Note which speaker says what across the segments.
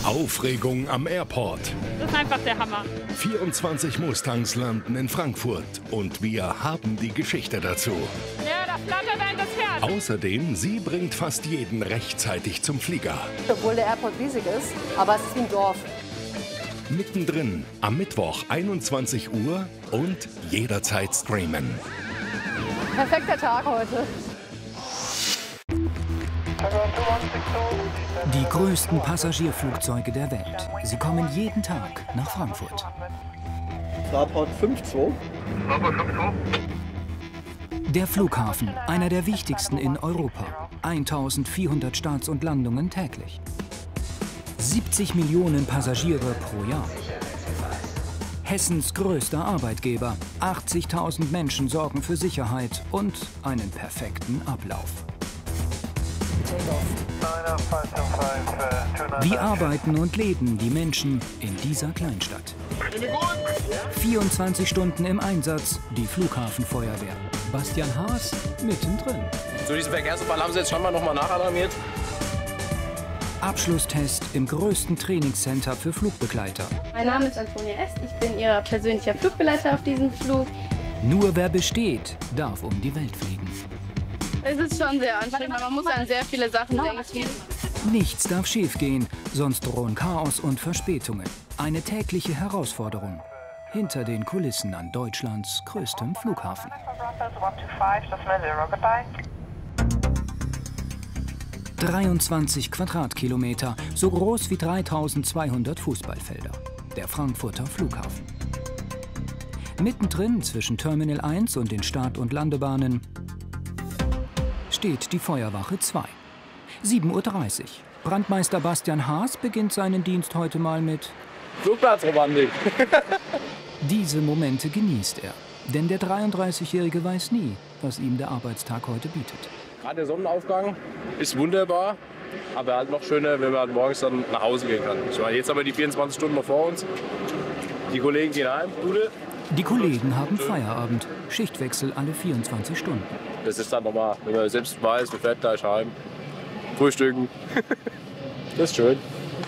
Speaker 1: Aufregung am Airport.
Speaker 2: Das ist einfach der Hammer.
Speaker 1: 24 Mustangs landen in Frankfurt und wir haben die Geschichte dazu.
Speaker 2: Ja, da flattert einem das Herz.
Speaker 1: Außerdem, sie bringt fast jeden rechtzeitig zum Flieger.
Speaker 3: Obwohl der Airport riesig ist, aber es ist wie ein Dorf.
Speaker 1: Mittendrin am Mittwoch 21 Uhr und jederzeit streamen.
Speaker 3: Perfekter Tag heute.
Speaker 4: Die größten Passagierflugzeuge der Welt. Sie kommen jeden Tag nach Frankfurt.
Speaker 5: Fraport 5-2.
Speaker 4: Der Flughafen, einer der wichtigsten in Europa. 1400 Starts und Landungen täglich. 70 Millionen Passagiere pro Jahr. Hessens größter Arbeitgeber. 80.000 Menschen sorgen für Sicherheit und einen perfekten Ablauf. Wie arbeiten und leben die Menschen in dieser Kleinstadt? 24 Stunden im Einsatz, die Flughafenfeuerwehr. Bastian Haas mittendrin.
Speaker 6: So, diesen Verkehrsunfall haben Sie jetzt schon mal nochmal nachalarmiert?
Speaker 4: Abschlusstest im größten Trainingscenter für Flugbegleiter.
Speaker 7: Mein Name ist Antonia Est, ich bin Ihr persönlicher Flugbegleiter auf diesem Flug.
Speaker 4: Nur wer besteht, darf um die Welt fliegen.
Speaker 7: Es ist schon sehr anstrengend, man muss an sehr viele Sachen denken.
Speaker 4: Nichts darf schiefgehen, sonst drohen Chaos und Verspätungen. Eine tägliche Herausforderung. Hinter den Kulissen an Deutschlands größtem Flughafen. 23 Quadratkilometer, so groß wie 3200 Fußballfelder. Der Frankfurter Flughafen. Mittendrin zwischen Terminal 1 und den Start- und Landebahnen steht die Feuerwache 2. 7:30 Uhr. Brandmeister Bastian Haas beginnt seinen Dienst heute mal mit
Speaker 6: Flugplatzromantik.
Speaker 4: Diese Momente genießt er. Denn der 33-Jährige weiß nie, was ihm der Arbeitstag heute bietet.
Speaker 6: Gerade der Sonnenaufgang ist wunderbar, aber halt noch schöner, wenn man halt morgens dann nach Hause gehen kann. Ich meine, jetzt haben wir die 24 Stunden noch vor uns. Die Kollegen gehen heim. Gute.
Speaker 4: Die Kollegen haben Feierabend. Schichtwechsel alle 24 Stunden.
Speaker 6: Das ist dann nochmal, wenn man selbst weiß, man fährt gleich heim. Frühstücken. Das ist schön.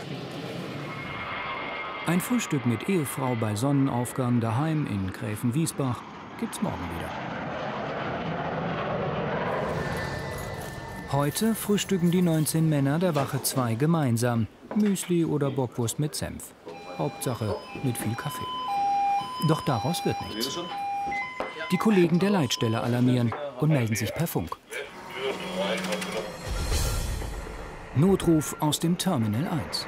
Speaker 4: Ein Frühstück mit Ehefrau bei Sonnenaufgang daheim in Gräfenwiesbach gibt's morgen wieder. Heute frühstücken die 19 Männer der Wache 2 gemeinsam. Müsli oder Bockwurst mit Senf. Hauptsache mit viel Kaffee. Doch daraus wird nichts. Die Kollegen der Leitstelle alarmieren und melden sich per Funk. Notruf aus dem Terminal 1.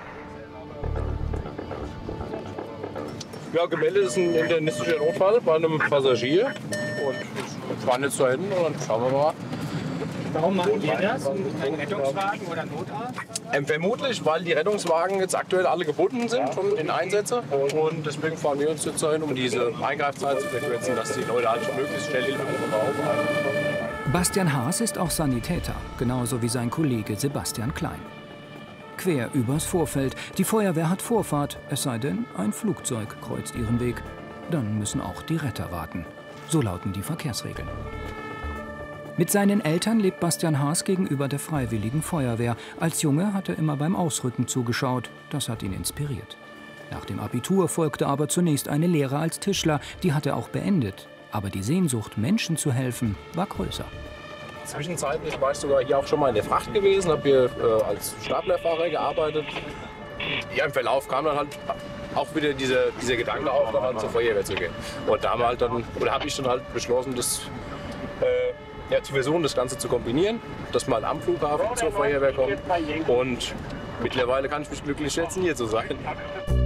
Speaker 6: Ja, gemeldet ist ein internistischer Notfall bei einem Passagier. Und wir fahren jetzt da hin und dann schauen wir mal.
Speaker 8: Warum machen die das? Ein Rettungswagen oder Notarzt?
Speaker 6: Vermutlich, weil die Rettungswagen jetzt aktuell alle gebunden sind schon in Einsätze. Und deswegen fahren wir uns jetzt dahin, um diese Eingreifzeit zu verkürzen, dass die Leute halt möglichst schnell Hilfe brauchen.
Speaker 4: Bastian Haas ist auch Sanitäter, genauso wie sein Kollege Sebastian Klein. Quer übers Vorfeld. Die Feuerwehr hat Vorfahrt, es sei denn, ein Flugzeug kreuzt ihren Weg. Dann müssen auch die Retter warten. So lauten die Verkehrsregeln. Mit seinen Eltern lebt Bastian Haas gegenüber der Freiwilligen Feuerwehr. Als Junge hat er immer beim Ausrücken zugeschaut. Das hat ihn inspiriert. Nach dem Abitur folgte aber zunächst eine Lehre als Tischler. Die hat er auch beendet. Aber die Sehnsucht, Menschen zu helfen, war größer.
Speaker 6: Zwischenzeitlich war ich sogar hier auch schon mal in der Fracht gewesen, habe hier als Staplerfahrer gearbeitet. Ja, im Verlauf kam dann halt auch wieder dieser Gedanke auf, dann halt zur Feuerwehr zu gehen. Und da haben wir halt dann, oder habe ich dann halt beschlossen, das zu versuchen, das Ganze zu kombinieren, dass man am Flughafen zur Feuerwehr kommt. Und mittlerweile kann ich mich glücklich schätzen, hier zu sein.